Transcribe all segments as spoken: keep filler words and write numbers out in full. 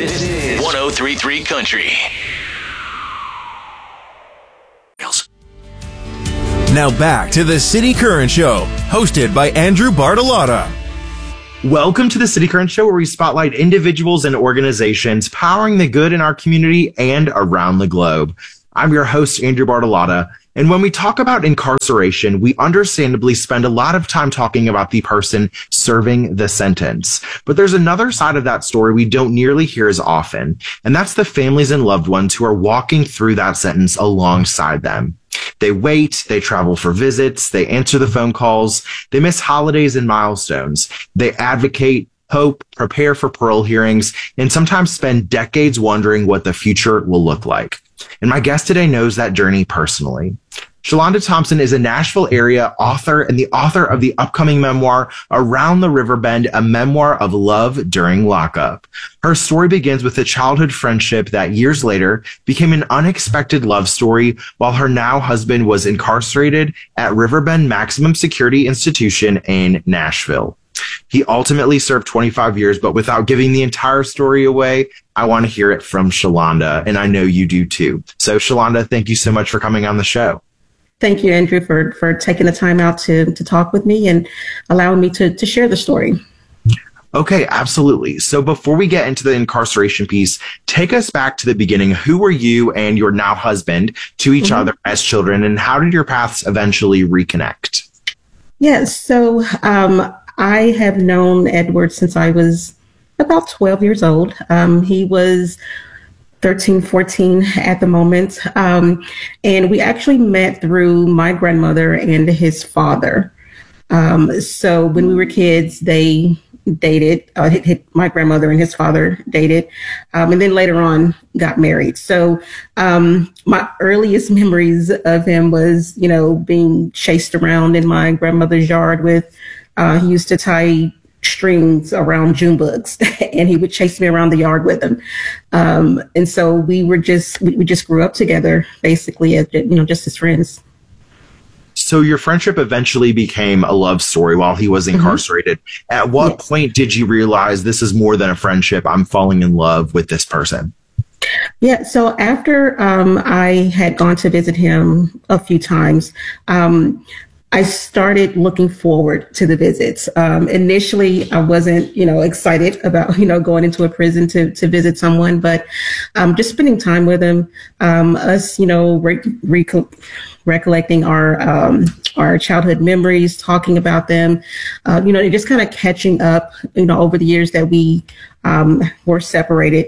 This is one oh three point three Country. Now back to the City Current Show, hosted by Andrew Bartolotta. Welcome to the City Current Show, where we spotlight individuals and organizations powering the good in our community and around the globe. I'm your host, Andrew Bartolotta. And when we talk about incarceration, we understandably spend a lot of time talking about the person serving the sentence. But there's another side of that story we don't nearly hear as often, and that's the families and loved ones who are walking through that sentence alongside them. They wait, they travel for visits, they answer the phone calls, they miss holidays and milestones. They advocate, hope, prepare for parole hearings, and sometimes spend decades wondering what the future will look like. And my guest today knows that journey personally. Shalonda Thompson is a Nashville area author and the author of the upcoming memoir, Around the Riverbend, a memoir of love during lockup. Her story begins with a childhood friendship that years later became an unexpected love story while her now husband was incarcerated at Riverbend Maximum Security Institution in Nashville. He ultimately served twenty-five years, but without giving the entire story away, I want to hear it from Shalonda, and I know you do too. So Shalonda, thank you so much for coming on the show. Thank you, Andrew, for, for taking the time out to, to talk with me and allowing me to, to share the story. Okay, absolutely. So before we get into the incarceration piece, take us back to the beginning. Who were you and your now husband to each mm-hmm. other as children, and how did your paths eventually reconnect? Yes, so um, I have known Edward since I was about twelve years old. Um, he was thirteen, fourteen at the moment. Um, and we actually met through my grandmother and his father. Um, so when we were kids, they dated, uh, hit, hit my grandmother and his father dated, um, and then later on got married. So um, my earliest memories of him was, you know, being chased around in my grandmother's yard with, uh, he used to tie strings around June bugs and he would chase me around the yard with him. Um, and so we were just, we, we just grew up together basically, as, you know, just as friends. So your friendship eventually became a love story while he was incarcerated. Mm-hmm. At what yes. point did you realize this is more than a friendship? I'm falling in love with this person. Yeah. So after um, I had gone to visit him a few times, um, I started looking forward to the visits. Um, initially, I wasn't, you know, excited about, you know, going into a prison to to visit someone, but um, just spending time with him, um, us, you know, re- re- recollecting our um, our childhood memories, talking about them, uh, you know, just kind of catching up, you know, over the years that we um, were separated.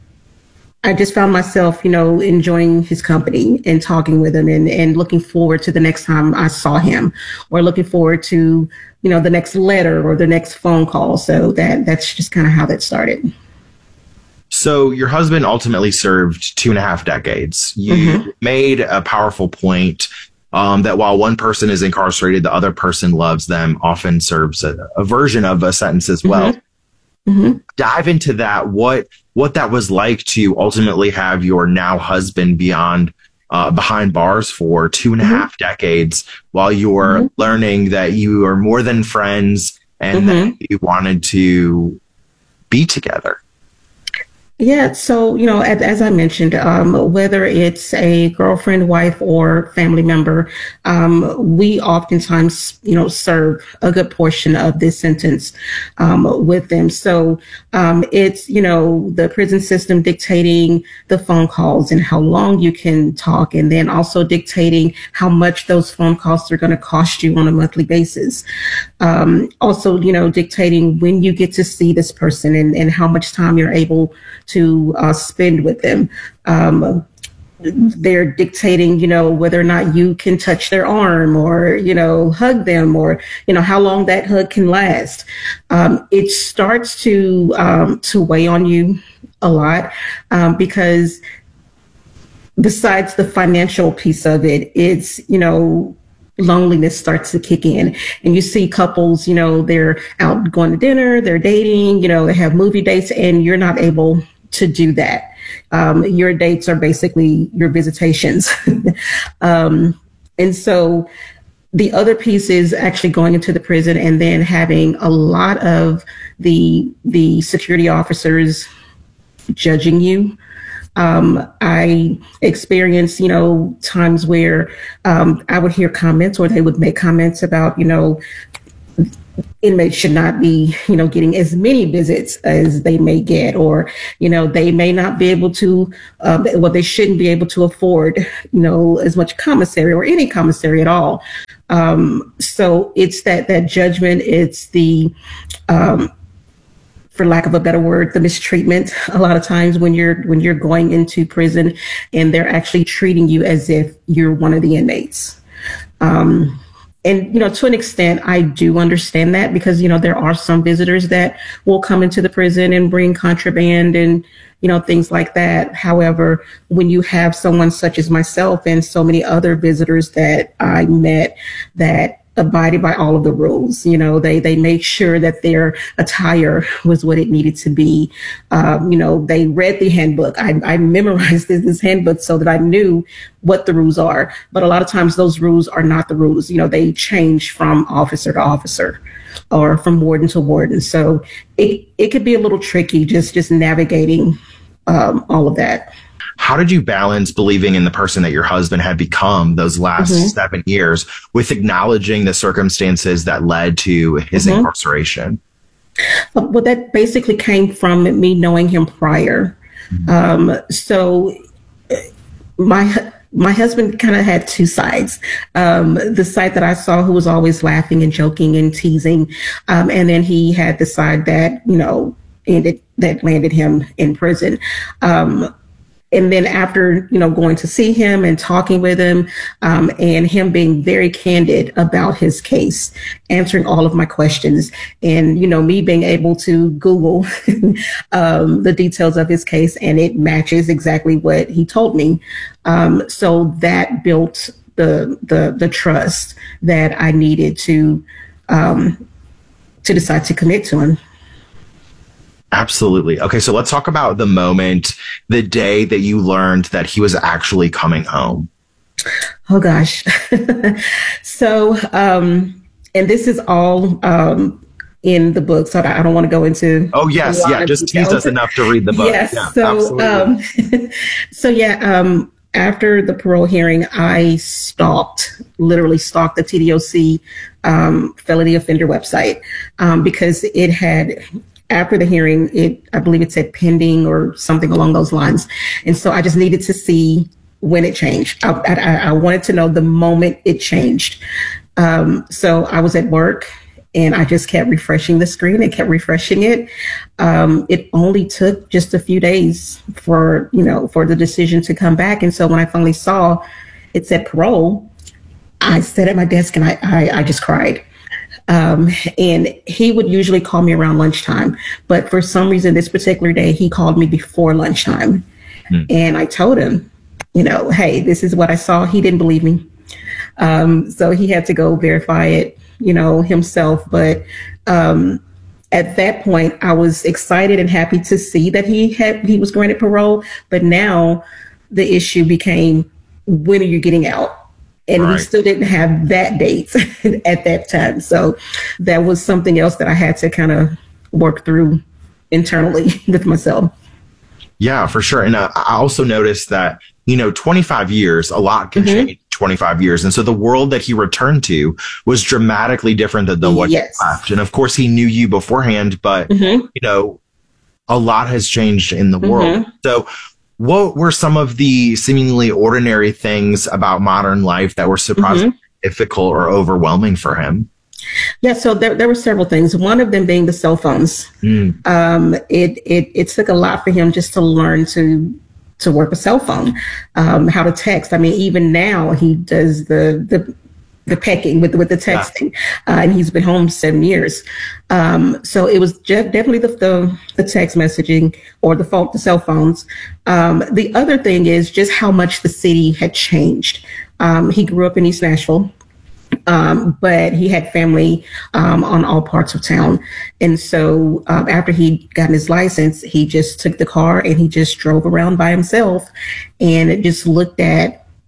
I just found myself, you know, enjoying his company and talking with him and, and looking forward to the next time I saw him, or looking forward to, you know, the next letter or the next phone call. So that that's just kind of how that started. So your husband ultimately served two and a half decades. You mm-hmm. made a powerful point um, that while one person is incarcerated, the other person loves them, often serves a, a version of a sentence as well. Mm-hmm. Mm-hmm. Dive into that. What what that was like to ultimately have your now husband beyond uh, behind bars for two and a mm-hmm. half decades, while you were mm-hmm. learning that you are more than friends and mm-hmm. that you wanted to be together. Yeah. So, you know, as, as I mentioned, um, whether it's a girlfriend, wife, or family member, um, we oftentimes, you know, serve a good portion of this sentence um, with them. So um, it's, you know, the prison system dictating the phone calls and how long you can talk, and then also dictating how much those phone calls are going to cost you on a monthly basis. Um, also, you know, dictating when you get to see this person and, and how much time you're able to uh, spend with them. Um, they're dictating, you know, whether or not you can touch their arm or, you know, hug them, or, you know, how long that hug can last. Um, it starts to um, to weigh on you a lot um, because besides the financial piece of it, it's, you know, loneliness starts to kick in, and you see couples, you know, they're out going to dinner, they're dating, you know, they have movie dates, and you're not able to do that. Um, your dates are basically your visitations. um, and so the other piece is actually going into the prison and then having a lot of the, the security officers judging you. Um, I experienced, you know, times where um, I would hear comments or they would make comments about, you know, inmates should not be, you know, getting as many visits as they may get, or, you know, they may not be able to, uh, well, they shouldn't be able to afford, you know, as much commissary or any commissary at all. Um, so it's that, that judgment, it's the, um, for lack of a better word, the mistreatment. A lot of times when you're, when you're going into prison and they're actually treating you as if you're one of the inmates. Um, And, you know, to an extent, I do understand that because, you know, there are some visitors that will come into the prison and bring contraband and, you know, things like that. However, when you have someone such as myself and so many other visitors that I met that abided by all of the rules, you know, they they made sure that their attire was what it needed to be. Um, you know, they read the handbook. I, I memorized this, this handbook so that I knew what the rules are. But a lot of times those rules are not the rules. You know, they change from officer to officer or from warden to warden. So it, it could be a little tricky just, just navigating um, all of that. How did you balance believing in the person that your husband had become those last mm-hmm. seven years with acknowledging the circumstances that led to his mm-hmm. incarceration? Well, that basically came from me knowing him prior. Mm-hmm. Um, so my my husband kind of had two sides. Um, the side that I saw who was always laughing and joking and teasing. Um, and then he had the side that, you know, ended, that landed him in prison. Um, And then after, you know, going to see him and talking with him um, and him being very candid about his case, answering all of my questions and, you know, me being able to Google um, the details of his case and it matches exactly what he told me. Um, so that built the, the, the trust that I needed to, um, to decide to commit to him. Absolutely. Okay, so let's talk about the moment, the day that you learned that he was actually coming home. Oh, gosh. so, um, and this is all um, in the book, so I don't want to go into. Oh, yes. Yeah, just tease us enough to read the book. Yes. Yeah, so, um, so, yeah, um, after the parole hearing, I stalked, literally stalked the T D O C um, felony offender website um, because it had. After the hearing, it I believe it said pending or something along those lines. And so I just needed to see when it changed. I, I, I wanted to know the moment it changed. Um, so I was at work and I just kept refreshing the screen and kept refreshing it. Um, it only took just a few days for, you know, for the decision to come back. And so when I finally saw it said parole, I sat at my desk and I, I, I just cried. Um, and he would usually call me around lunchtime, but for some reason, this particular day, he called me before lunchtime. Hmm. And I told him, you know, hey, this is what I saw. He didn't believe me. Um, so he had to go verify it, you know, himself. But um, at that point, I was excited and happy to see that he had he was granted parole. But now the issue became, when are you getting out? And right. we still didn't have that date at that time. So that was something else that I had to kind of work through internally with myself. Yeah, for sure. And uh, I also noticed that, you know, twenty-five years, a lot can mm-hmm. change in twenty-five years. And so the world that he returned to was dramatically different than the one yes. he left. And of course, he knew you beforehand, but, mm-hmm. you know, a lot has changed in the mm-hmm. world. So what were some of the seemingly ordinary things about modern life that were surprisingly mm-hmm. difficult or overwhelming for him? Yeah, so there there were several things. One of them being the cell phones. Mm. Um, it it it took a lot for him just to learn to to work a cell phone, um, how to text. I mean, even now he does the the the pecking with with the texting, yeah. uh, and he's been home seven years. Um, so it was je- definitely the, the the text messaging or the phone, the cell phones. Um, the other thing is just how much the city had changed. Um, he grew up in East Nashville. Um, but he had family um, on all parts of town. And so um, after he got his license, he just took the car and he just drove around by himself and just looked at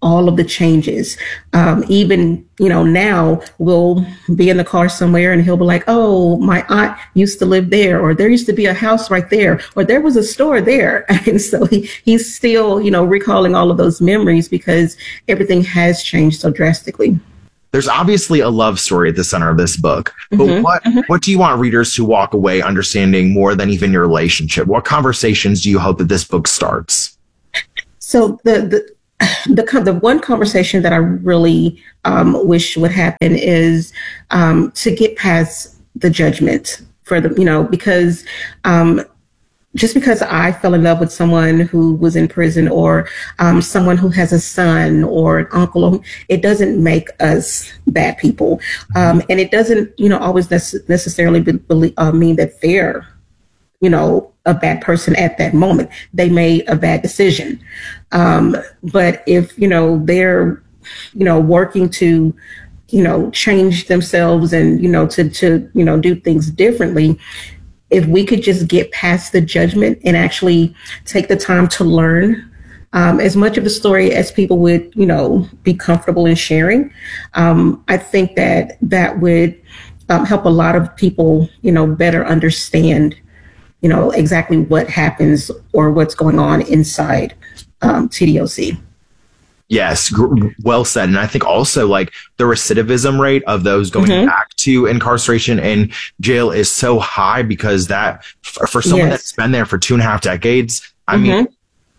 all of the changes. Um, even, you know, now we'll be in the car somewhere and he'll be like, oh, my aunt used to live there, or there used to be a house right there, or there was a store there. And so he, he's still, you know, recalling all of those memories because everything has changed so drastically. There's obviously a love story at the center of this book, but mm-hmm, what mm-hmm. what do you want readers to walk away understanding more than even your relationship? What conversations do you hope that this book starts? So the the the, the one conversation that I really um, wish would happen is um, to get past the judgment for the, you know, because um, just because I fell in love with someone who was in prison, or um, someone who has a son or an uncle, it doesn't make us bad people. Um, and it doesn't, you know, always nece- necessarily be, be, uh, mean that they're, you know, a bad person at that moment. They made a bad decision. Um, but if, you know, they're, you know, working to, you know, change themselves and, you know, to, to, you know, do things differently, if we could just get past the judgment and actually take the time to learn um, as much of the story as people would, you know, be comfortable in sharing, um, I think that that would um, help a lot of people, you know, better understand, you know, exactly what happens or what's going on inside um, T D O C. Yes, gr- well said. And I think also like the recidivism rate of those going mm-hmm. back to incarceration and jail is so high because that for, for someone yes. that's been there for two and a half decades, I mm-hmm. mean,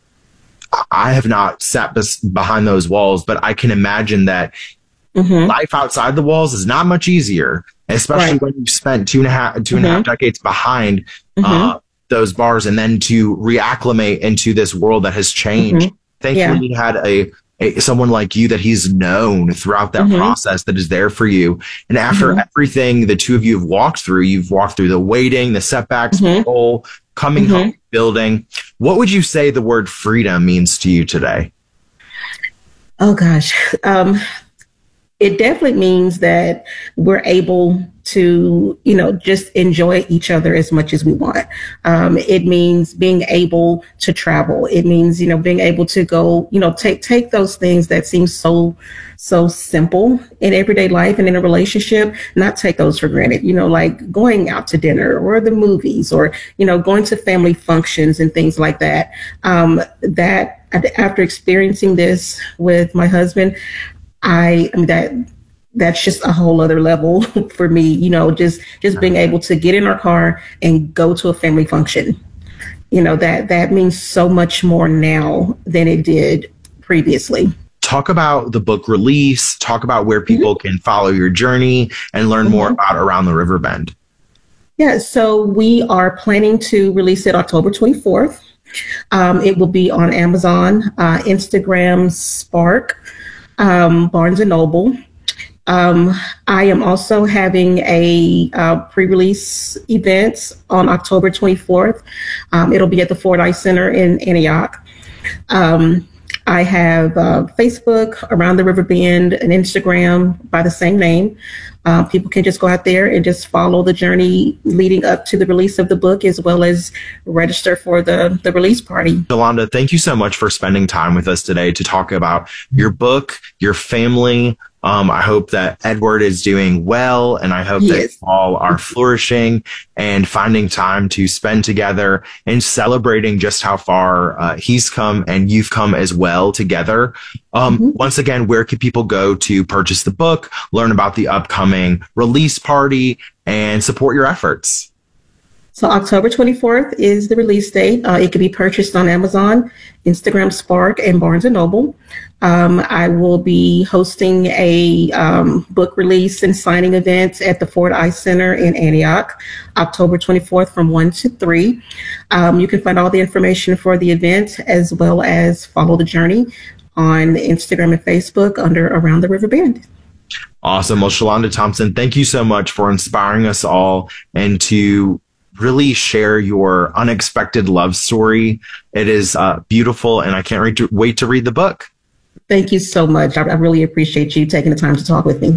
I have not sat bes- behind those walls, but I can imagine that mm-hmm. life outside the walls is not much easier, especially right. when you've spent two and a half, two and mm-hmm. a half decades behind mm-hmm. uh, those bars, and then to reacclimate into this world that has changed. Mm-hmm. Thankfully, yeah. you had a someone like you that he's known throughout that mm-hmm. process that is there for you. And after mm-hmm. everything the two of you have walked through, you've walked through the waiting, the setbacks, mm-hmm. parole, coming mm-hmm. home, building. What would you say the word freedom means to you today? Oh, gosh. Um, it definitely means that we're able to, you know, just enjoy each other as much as we want. Um, it means being able to travel. It means, you know, being able to go, you know, take, take those things that seem so, so simple in everyday life and in a relationship, not take those for granted, you know, like going out to dinner or the movies or, you know, going to family functions and things like that. Um, that after experiencing this with my husband, I, I mean, that, that's just a whole other level for me, you know, just, just being able to get in our car and go to a family function. You know, that, that means so much more now than it did previously. Talk about the book release, talk about where people mm-hmm. can follow your journey and learn mm-hmm. more about Around the River Bend. Yeah, so we are planning to release it October twenty-fourth. Um, it will be on Amazon, uh, Instagram, Spark, um, Barnes and Noble. Um, I am also having a uh, pre-release event on October twenty-fourth. Um, it'll be at the Ford Ice Center in Antioch. Um, I have uh, Facebook, Around the River Bend, and Instagram by the same name. Uh, people can just go out there and just follow the journey leading up to the release of the book, as well as register for the, the release party. Yolanda, thank you so much for spending time with us today to talk about your book, your family. Um, I hope that Edward is doing well, and I hope yes. that all are flourishing and finding time to spend together and celebrating just how far uh, he's come and you've come as well together. Um, mm-hmm. Once again, where can people go to purchase the book, learn about the upcoming release party, and support your efforts? So October twenty-fourth is the release date. Uh, it can be purchased on Amazon, Instagram, Spark, and Barnes and Noble. Um, I will be hosting a um, book release and signing event at the Ford Ice Center in Antioch, October twenty-fourth from one to three. Um, you can find all the information for the event as well as follow the journey on Instagram and Facebook under Around the River Bend. Awesome. Well, Shalonda Thompson, thank you so much for inspiring us all and to really share your unexpected love story. It is uh, beautiful, and I can't wait to, wait to read the book. Thank you so much. I, I really appreciate you taking the time to talk with me.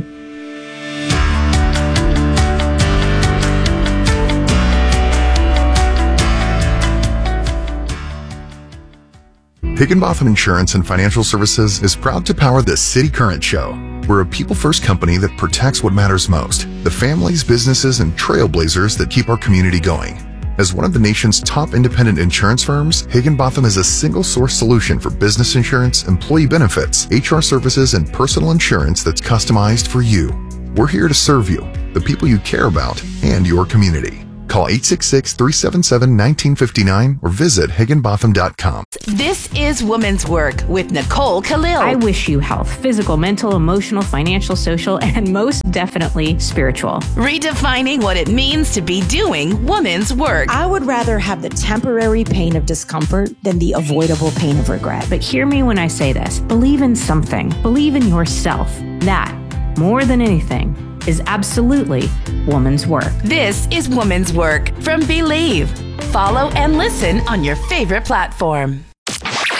Higginbotham Insurance and Financial Services is proud to power the City Current Show. We're a people-first company that protects what matters most, the families, businesses, and trailblazers that keep our community going. As one of the nation's top independent insurance firms, Higginbotham is a single-source solution for business insurance, employee benefits, H R services, and personal insurance that's customized for you. We're here to serve you, the people you care about, and your community. Call eight six six, three seven seven, one nine five nine or visit higginbotham dot com. This is Woman's Work with Nicole Khalil. I wish you health, physical, mental, emotional, financial, social, and most definitely spiritual. Redefining what it means to be doing woman's work. I would rather have the temporary pain of discomfort than the avoidable pain of regret. But hear me when I say this. Believe in something. Believe in yourself. That, more than anything, is absolutely woman's work. This is Woman's Work from Believe. Follow and listen on your favorite platform.